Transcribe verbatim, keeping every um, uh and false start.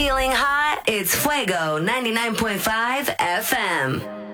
feeling hot? It's Fuego ninety-nine point five F M.